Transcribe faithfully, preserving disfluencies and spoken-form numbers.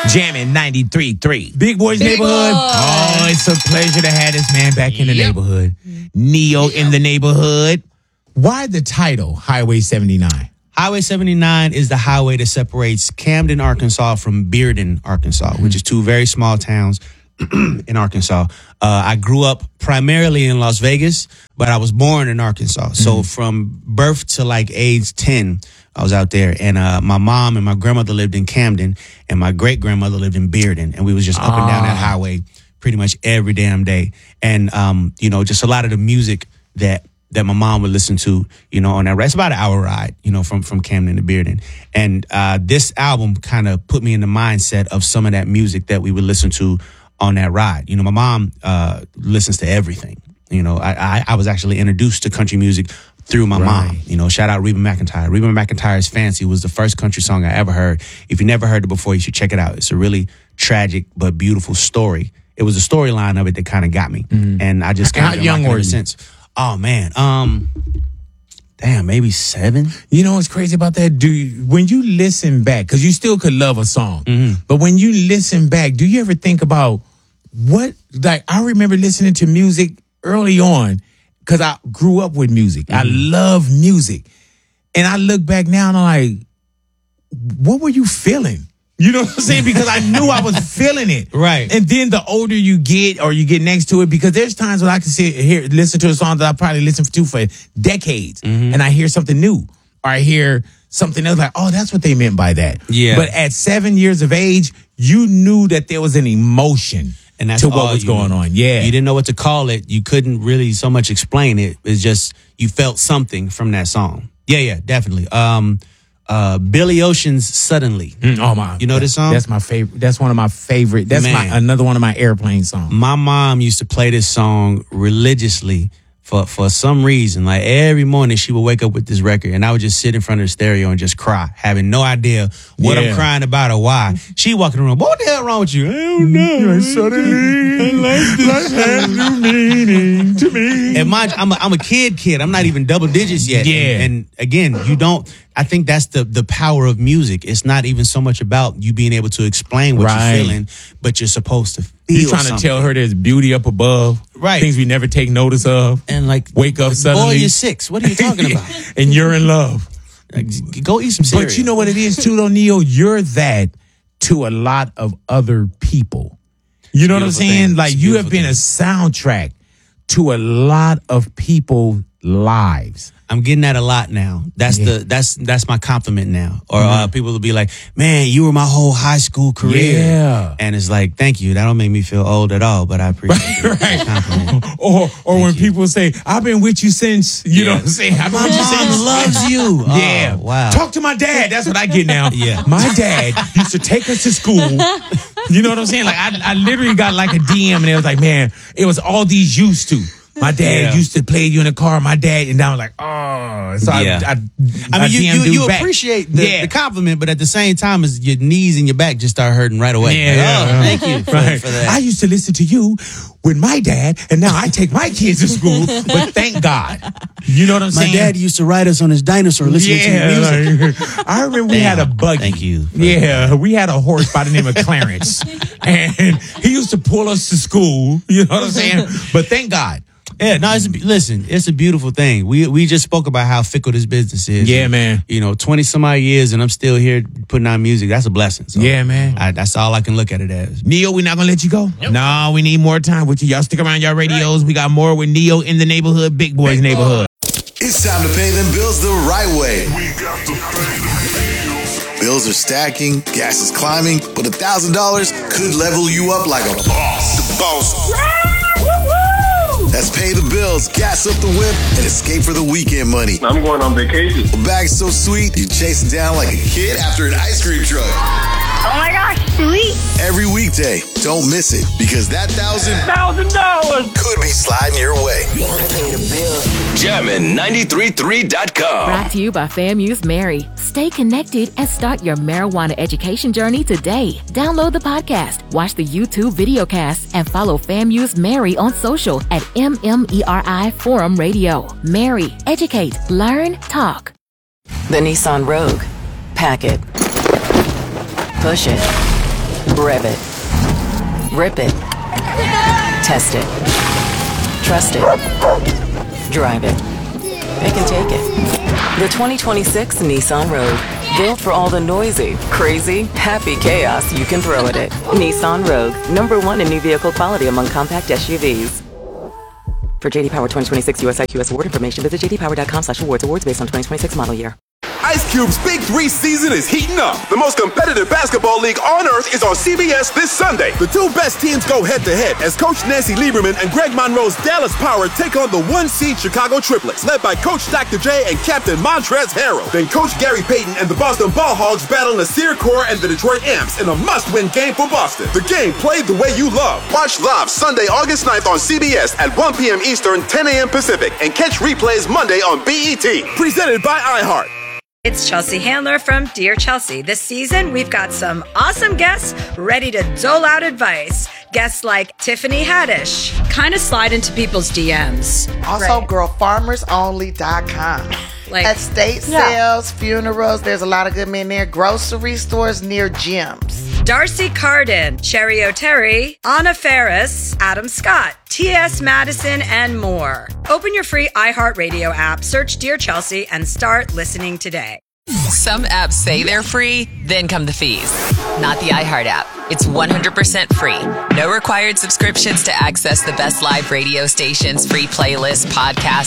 Jamming ninety-three point three. Big Boys Big Neighborhood. Boy. Oh, it's a pleasure to have this man back in the Yep. neighborhood. Neo in the neighborhood. Why the title, Highway seventy-nine? Highway seventy-nine is the highway that separates Camden, Arkansas from Bearden, Arkansas, mm-hmm. which is two very small towns in Arkansas. Uh, I grew up primarily in Las Vegas, but I was born in Arkansas. Mm-hmm. So from birth to like age ten, I was out there. And uh, my mom and my grandmother lived in Camden, and my great-grandmother lived in Bearden. And we was just up ah. and down that highway pretty much every damn day. And, um, you know, just a lot of the music that that my mom would listen to, you know, on that ride. It's about an hour ride, you know, from, from Camden to Bearden. And uh, this album kind of put me in the mindset of some of that music that we would listen to on that ride. You know, my mom uh, listens to everything. You know, I, I, I was actually introduced to country music through my right. mom. You know, shout out Reba McEntire. Reba McEntire's Fancy was the first country song I ever heard. If you never heard it before, you should check it out. It's a really tragic but beautiful story. It was the storyline of it that kind of got me. Mm-hmm. And I just How young were you? Since. Oh, man. Um, damn, maybe seven. You know what's crazy about that? Do you, when you listen back, because you still could love a song, mm-hmm. but when you listen back, do you ever think about what, like, I remember listening to music early on because I grew up with music. Mm-hmm. I love music. And I look back now and I'm like, what were you feeling? You know what I'm saying? Because I knew I was feeling it. Right. And then the older you get or you get next to it, because there's times when I can sit here, listen to a song that I probably listened to for decades, mm-hmm. and I hear something new. Or I hear something else like, oh, that's what they meant by that. Yeah. But at seven years of age, you knew that there was an emotion and that's to what was going knew. on. Yeah. You didn't know what to call it. You couldn't really so much explain it. It's just you felt something from that song. Yeah, yeah, definitely. Um, Uh, Billy Ocean's Suddenly. Mm, oh my! You know this song? That's my favorite. That's one of my favorite. That's Man. my another one of my airplane songs. My mom used to play this song religiously for for some reason. Like every morning, she would wake up with this record, and I would just sit in front of the stereo and just cry, having no idea what Yeah. I'm crying about or why. She walking around, what the hell wrong with you? I don't know. Suddenly, life has new meaning to me. And mind, I'm a, I'm a kid, kid. I'm not even double digits yet. Yeah. And, and again, you don't. I think that's the the power of music. It's not even so much about you being able to explain what Right. you're feeling, but you're supposed to feel. You're trying something. to tell her there's beauty up above, Right. Things we never take notice of, And like, wake up boy, suddenly. you're six. What are you talking about? And you're in love. Like, go eat some cereal. But you know what it is too, though, Neo? You're that to a lot of other people. You know what I'm Beautiful saying? thing. Like It's a you have been beautiful a soundtrack to a lot of people's lives. I'm getting that a lot now. That's Yeah. the that's that's my compliment now. Or uh, people will be like, "Man, you were my whole high school career." Yeah. And it's like, "Thank you." That don't make me feel old at all, but I appreciate the Right. compliment. Or or when you. people say, I've been with you since, you know what I'm saying? I've been My with you mom since. loves you. Yeah. Oh, wow. Talk to my dad. That's what I get now. Yeah. My dad used to take us to school. You know what I'm saying? Like I, I literally got like a D M and it was like, man, it was all these used to. My dad Yeah. used to play you in the car. My dad, and I was like, oh. So Yeah. I, I, I mean, you D M'd you, you back. appreciate the, Yeah. the compliment, but at the same time, is your knees and your back just start hurting right away. Yeah, Like, yeah, oh, yeah. thank you for, Right. for that. I used to listen to you with my dad, and now I take my kids to school. But thank God, you know what I'm My saying? dad used to ride us on his dinosaur listening to music. like, I remember we Damn. had a buggy. Thank you for Yeah, we had a horse by the name of Clarence, and he used to pull us to school. You know what I'm saying? But thank God. Yeah, no, it's a, listen, it's a beautiful thing. We we just spoke about how fickle this business is. Yeah, And, man. You know, twenty some odd years and I'm still here putting out music. That's a blessing. So Yeah, man. I, that's all I can look at it as. Neo, we're not gonna let you go. No, we need more time with you. Y'all stick around y'all radios. We got more with Neo in the neighborhood, Big Boys neighborhood. It's time to pay them bills the right way. We got to pay the bills. Bills are stacking, gas is climbing, but a thousand dollars could level you up like a boss. The boss. That's pay the bills, gas up the whip, and escape for the weekend money. I'm going on vacation. A bag so sweet, you chase it down like a kid after an ice cream truck. Oh my gosh, sweet. Every weekday, don't miss it, because that thousand Thousand dollars. could be sliding your way. Jammin ninety-three point three dot com. Brought to you by FAMU's Mary. Stay connected and start your marijuana education journey today. Download the podcast, watch the YouTube videocast, and follow FAMU's Mary on social at M M E R I Forum Radio. Mary, educate, learn, talk. The Nissan Rogue. Pack it. Push it. Rev it. Rip it. Test it. Trust it. Drive it. Pick and take it. The twenty twenty-six Nissan Rogue. Built for all the noisy, crazy, happy chaos you can throw at it. Nissan Rogue. Number one in new vehicle quality among compact S U Vs. For J D Power twenty twenty-six U S I Q S award information, visit j d power dot com slash awards. Awards based on twenty twenty-six model year. Ice Cube's Big Three season is heating up. The most competitive basketball league on earth is on C B S this Sunday. The two best teams go head-to-head as Coach Nancy Lieberman and Greg Monroe's Dallas Power take on the one-seed Chicago Triplets, led by Coach Doctor J and Captain Montrezl Harrell. Then Coach Gary Payton and the Boston Ball Hogs battle Nasir Kaur and the Detroit Imps in a must-win game for Boston. The game played the way you love. Watch live Sunday, August ninth on C B S at one p.m. Eastern, ten a.m. Pacific, and catch replays Monday on B E T. Presented by iHeart. It's Chelsea Handler from Dear Chelsea. This season, we've got some awesome guests ready to dole out advice. Guests like Tiffany Haddish. Kind of slide into people's D Ms. Also, right. girl farmers only dot com. Like, estate yeah. sales, funerals, there's a lot of good men there. Grocery stores near gyms. Darcy Carden, Cherry O'Terry, Anna Ferris, Adam Scott, T S. Madison, and more. Open your free iHeartRadio app, search Dear Chelsea, and start listening today. Some apps say they're free, then come the fees. Not the iHeart app. It's one hundred percent free. No required subscriptions to access the best live radio stations, free playlists, podcasts,